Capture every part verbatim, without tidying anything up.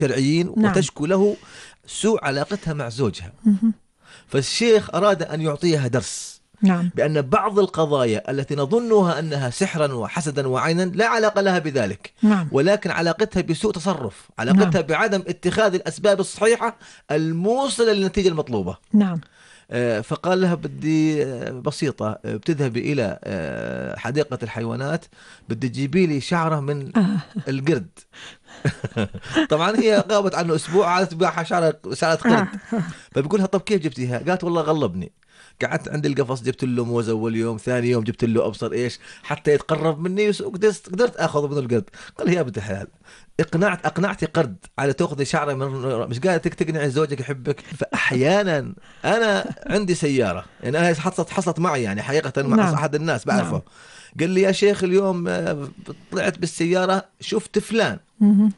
شرعيين نعم. وتشكو له سوء علاقتها مع زوجها. مهم. فالشيخ أراد أن يعطيها درس نعم. بأن بعض القضايا التي نظنها أنها سحرا وحسدا وعينا لا علاقة لها بذلك، نعم. ولكن علاقتها بسوء تصرف، علاقتها نعم. بعدم اتخاذ الأسباب الصحيحة الموصلة للنتيجة المطلوبة. نعم. آه، فقال لها بدي آه، بسيطة، آه، بتذهبي إلى آه، حديقة الحيوانات، بدي تجيبي لي شعرة من آه. القرد. طبعا هي غابت عنه أسبوع، عادت تباعها شعرة شعرة قرد. آه. فبيقولها طب كيف جبتيها؟ قالت والله غلبني، قعدت عند القفص جبت له موز أول يوم، ثاني يوم جبت له أبصر إيش حتى يتقرب مني وقدرت قدرت أخذ من القرد. قال هي بنت الحلال، اقنعت اقنعتي قرد على تاخذي شعره من، مش قاعده تقنعي زوجك يحبك. فاحيانا انا عندي سياره، يعني انا حصلت حصلت معي يعني حقيقه مع نعم. احد الناس بعرفه. نعم. قال لي يا شيخ اليوم آه، طلعت بالسياره شفت فلان، مهم.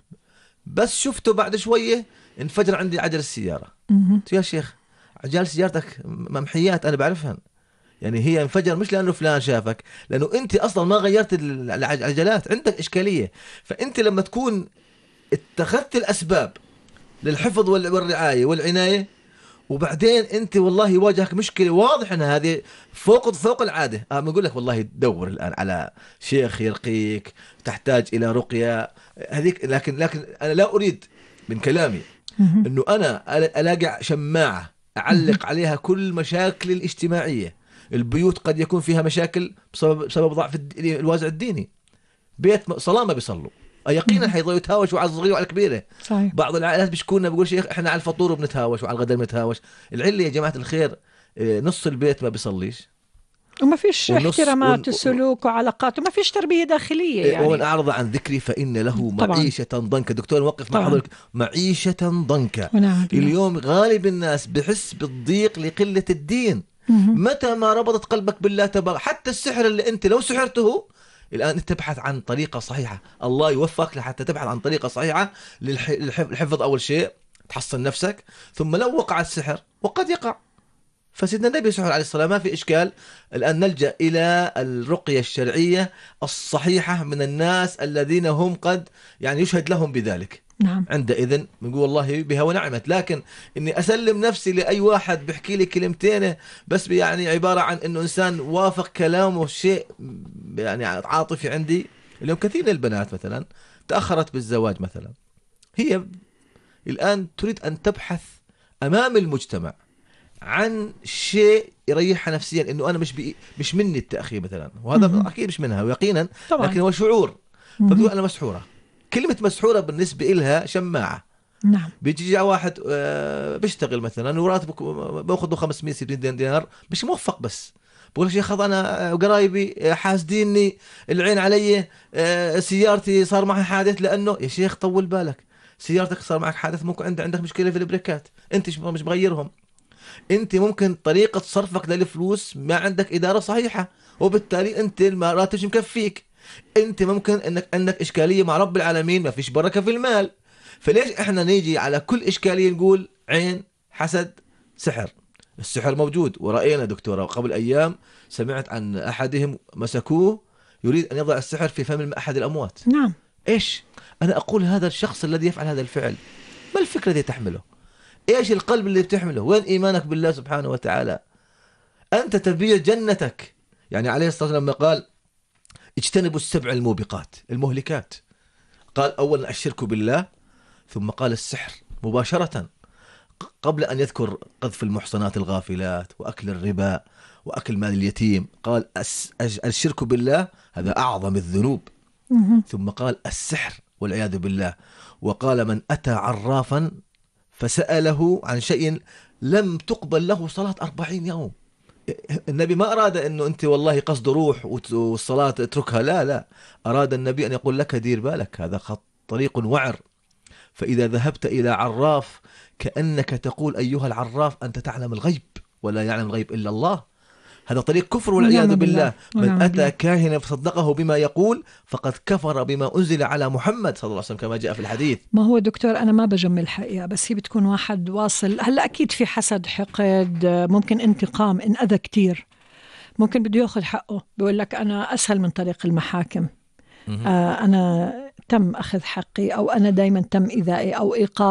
بس شفته بعد شويه انفجر عندي عجل السياره. مهم. قلت يا شيخ عجال سيارتك ممحيات انا بعرفها، يعني هي انفجر مش لانه فلان شافك، لانه انت اصلا ما غيرت العجلات، عندك اشكاليه. فانت لما تكون اتخذت الاسباب للحفظ والرعايه والعنايه، وبعدين انت والله يواجهك مشكله واضح ان هذه فوق فوق العاده، اه بنقول لك والله دور الان على شيخ يرقيك، تحتاج الى رقيه هذيك. لكن لكن انا لا اريد من كلامي مهم. انه انا الاقي شماعه اعلق عليها كل مشاكل الاجتماعيه. البيوت قد يكون فيها مشاكل بسبب بسبب ضعف الد- الوازع الديني. بيت صلاه ما بيصلوا يقينا حيضلوا يتهاوشوا على الصغيره وعلى الكبيره. صحيح. بعض العائلات بيشكونا بيقول شيخ احنا على الفطور بنتهاوش وعلى الغداء بنتهاوش. العله يا جماعه الخير آه، نص البيت ما بيصليش، وما فيش والنص احترامات ون... وسلوك وعلاقات، وما فيش تربية داخلية آه، ومن يعني. اعرض عن ذكري فان له طبعا. معيشه ضنكا. دكتور نوقف مع طبعا. حضرتك، معيشه ضنكا. ونعم بالله. اليوم غالب الناس بحس بالضيق لقله الدين. مهم. متى ما ربطت قلبك بالله تبارك، حتى السحر اللي انت لو سحرته الآن أنت تبحث عن طريقة صحيحة، الله يوفقك لحتى تبحث عن طريقة صحيحة للحفظ. أول شيء تحصن نفسك، ثم لو وقع السحر وقد يقع، فسيدنا النبي صلى الله عليه وسلم ما في إشكال. الآن نلجأ إلى الرقية الشرعية الصحيحة من الناس الذين هم قد يعني يشهد لهم بذلك. نعم. عندئذ بنقول والله بها ونعمت. لكن اني اسلم نفسي لاي واحد بيحكي لي كلمتين بس يعني عباره عن انه انسان وافق كلامه شيء يعني عاطفي عندي. اليوم كثير من البنات مثلا تاخرت بالزواج مثلا، هي الان تريد ان تبحث امام المجتمع عن شيء يريحها نفسيا، انه انا مش بي مش مني التاخير مثلا، وهذا مهم. اكيد مش منها ويقينا، طبعا. لكن هو شعور. مهم. فبتقول انا مسحوره. كلمة مسحورة بالنسبة إلها شماعة. نعم. بيجي جاء واحد آه، بيشتغل مثلا وراتبه باخذه خمسمية ستين دينار، مش موفق، بس بقول يا شيخ أنا قرايبي حاسديني، العين علي، آه، سيارتي صار معها حادث. لأنه يا شيخ طول بالك، سيارتك صار معك حادث ممكن عندك عندك مشكلة في البريكات، أنت مش مغيرهم. أنت ممكن طريقة صرفك للفلوس ما عندك إدارة صحيحة، وبالتالي أنت المراتب مش مكفيك. انت ممكن انك عندك اشكاليه مع رب العالمين، ما فيش بركه في المال. فليش احنا نيجي على كل اشكاليه نقول عين، حسد، سحر؟ السحر موجود، ورأينا دكتوره قبل ايام سمعت عن احدهم مسكوه يريد ان يضع السحر في فم احد الاموات. نعم. ايش انا اقول؟ هذا الشخص الذي يفعل هذا الفعل ما الفكره التي تحمله؟ ايش القلب اللي بتحمله؟ وين ايمانك بالله سبحانه وتعالى؟ انت تبيع جنتك. يعني عليه الصلاه والسلام لما قال اجتنبوا السبع الموبقات المهلكات، قال أولا الشرك بالله، ثم قال السحر مباشرة قبل أن يذكر قذف المحصنات الغافلات وأكل الربا وأكل مال اليتيم. قال الشرك بالله هذا أعظم الذنوب، مهم. ثم قال السحر والعياذ بالله. وقال من أتى عرافا فسأله عن شيء لم تقبل له صلاة أربعين يوم. النبي ما أراد أنه أنت والله قصد روح والصلاة اتركها، لا لا، أراد النبي أن يقول لك دير بالك، هذا خط طريق وعر. فإذا ذهبت إلى عراف كأنك تقول أيها العراف أنت تعلم الغيب ولا يعلم الغيب إلا الله. هذا طريق كفر والعياذ بالله. من أتى كاهنا فصدقه بما يقول فقد كفر بما أنزل على محمد صلى الله عليه وسلم كما جاء في الحديث. ما هو دكتور أنا ما بجمل حقيقة، بس هي بتكون واحد واصل هلأ أكيد في حسد، حقد، ممكن انتقام، إن أذى كتير، ممكن بده يأخذ حقه، بيقول لك أنا أسهل من طريق المحاكم. آه أنا تم أخذ حقي، أو أنا دايما تم إيذائي أو إيقافي